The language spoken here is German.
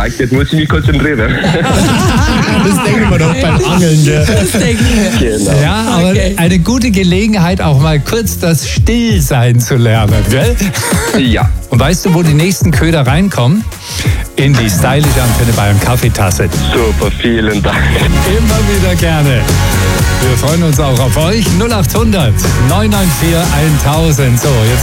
Mike, jetzt muss ich mich konzentrieren. Das denken wir doch beim Angeln. Gell? Das denken wir. Genau. Ja, aber eine gute Gelegenheit, auch mal kurz das Stillsein zu lernen, gell? Ja. Und weißt du, wo die nächsten Köder reinkommen? In die stylische Antenne Bayern Kaffeetasse. Super, vielen Dank. Immer wieder gerne. Wir freuen uns auch auf euch. 0800 994 1000. So, jetzt